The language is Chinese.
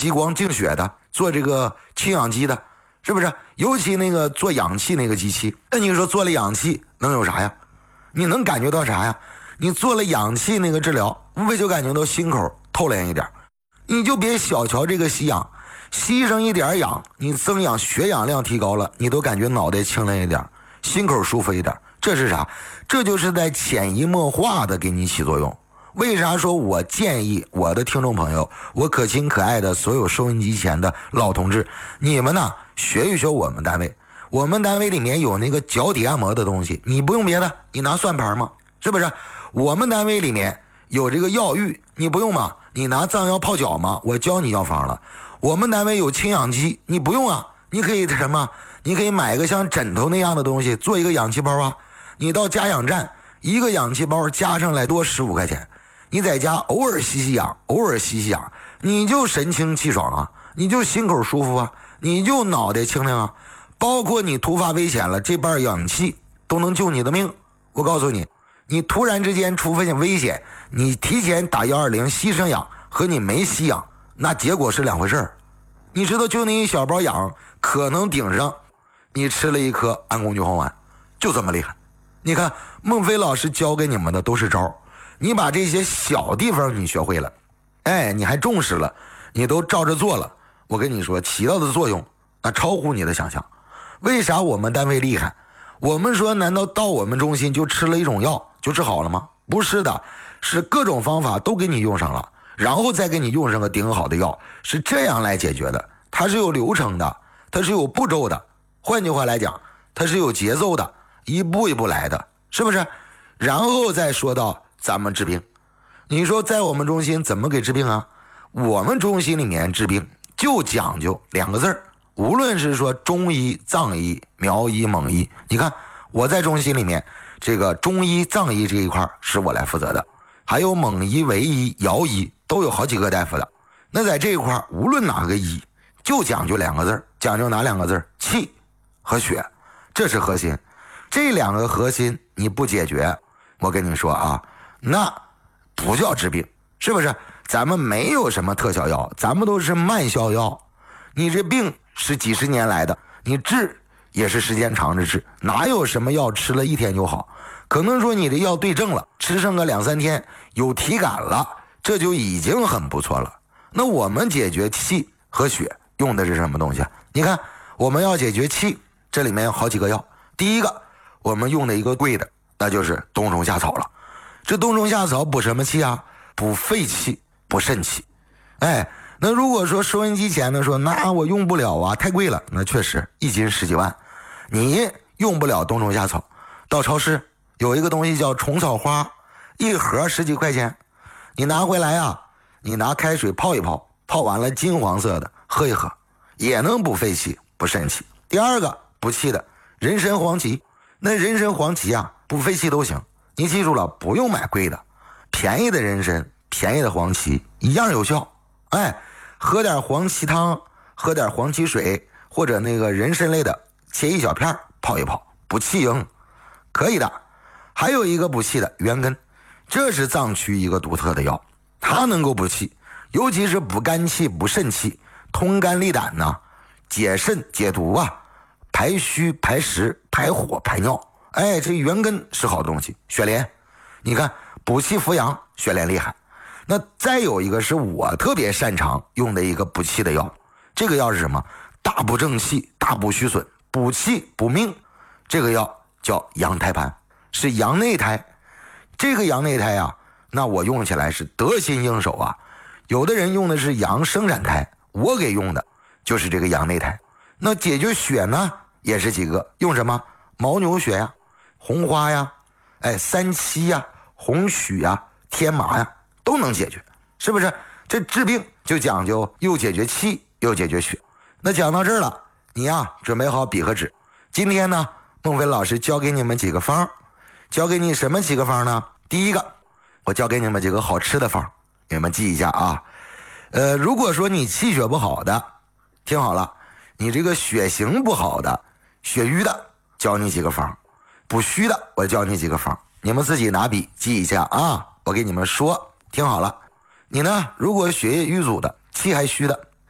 激光净血的，做这个氢氧机的，是不是？尤其那个做氧气那个机器，那你说做了氧气能有啥呀？你能感觉到啥呀？你做了氧气那个治疗，无非就感觉到心口透亮一点。你就别小瞧这个吸氧，吸上一点氧，你增氧血氧量提高了，你都感觉脑袋清亮一点，心口舒服一点。这是啥？这就是在潜移默化的给你起作用。为啥说我建议我的听众朋友，我可亲可爱的所有收音机前的老同志，你们呢学一学我们单位。我们单位里面有那个脚底按摩的东西，你不用别的，你拿算盘吗？是不是？我们单位里面有这个药浴，你不用吗？你拿藏药泡脚吗？我教你药方了。我们单位有氢氧机，你不用啊，你可以什么？你可以买个像枕头那样的东西，做一个氧气包啊。你到加氧站，一个氧气包加上来多15块钱，你在家偶尔吸吸氧，偶尔吸吸氧，你就神清气爽啊，你就心口舒服啊，你就脑袋清亮啊。包括你突发危险了，这半氧气都能救你的命。我告诉你，你突然之间出现危险，你提前打120吸上氧和你没吸氧，那结果是两回事儿。你知道就那一小包氧可能顶上你吃了一颗安宫牛黄丸，就这么厉害。你看孟非老师教给你们的都是招，你把这些小地方你学会了，哎，你还重视了，你都照着做了，我跟你说起到的作用那超乎你的想象。为啥我们单位厉害？我们说难道到我们中心就吃了一种药就治好了吗？不是的，是各种方法都给你用上了，然后再给你用上个顶好的药，是这样来解决的。它是有流程的，它是有步骤的，换句话来讲，它是有节奏的，一步一步来的，是不是？然后再说到咱们治病，你说在我们中心怎么给治病啊？我们中心里面治病就讲究2个字儿，无论是说中医、藏医、苗医、蒙医，你看我在中心里面，这个中医、藏医这一块是我来负责的，还有蒙医、维医、瑶医都有好几个大夫的。那在这一块无论哪个医就讲究2个字，讲究哪2个字？气和血，这是核心。这2个核心你不解决，我跟你说啊，那不叫治病，是不是？咱们没有什么特效药，咱们都是慢效药。你这病是几十年来的，你治也是时间长着治，哪有什么药吃了1天就好？可能说你这药对症了，吃上个2-3天有体感了，这就已经很不错了。那我们解决气和血用的是什么东西？你看我们要解决气，这里面有好几个药。第一个我们用的一个贵的，那就是冬虫夏草了。这冬虫夏草补什么气啊？补肺气，补肾气。哎，那如果说收音机前的说那我用不了啊，太贵了，那确实1斤10几万，你用不了冬虫夏草。到超市有一个东西叫虫草花，一盒10几块钱，你拿回来啊，你拿开水泡一泡，泡完了金黄色的喝一喝，也能补肺气补肾气。第二个补气的人参黄芪，那人参黄芪啊补肺气都行，你记住了，不用买贵的，便宜的人参便宜的黄芪一样有效。哎，喝点黄芪汤，喝点黄芪水，或者那个人参类的切一小片泡一泡，补气营可以的。还有一个补气的元根，这是藏区一个独特的药，它能够补气，尤其是补肝气补肾气，通肝利胆呐，解肾解毒啊，排虚排石排火排尿。哎，这元根是好东西。雪莲你看补气扶阳，雪莲厉害。那再有一个是我特别擅长用的一个补气的药，这个药是什么？大补正气，大补虚损，补气补命。这个药叫羊胎盘，是羊内胎。这个羊内胎啊，那我用起来是得心应手啊。有的人用的是羊生产胎，我给用的就是这个羊内胎。那解决血呢也是几个，用什么？牦牛血呀，红花呀，哎，三七呀，红曲呀，天麻呀，都能解决，是不是？这治病就讲究又解决气又解决血。那讲到这儿了，你呀准备好笔和纸。今天呢，孟非老师教给你们几个方，教给你什么几个方呢？第一个，我教给你们几个好吃的方，你们记一下啊。如果说你气血不好的，听好了，你这个血型不好的，血瘀的，教你几个方；补虚的，我教你几个方，你们自己拿笔记一下啊。我给你们说，听好了，你呢，如果血液瘀阻的，气还虚的，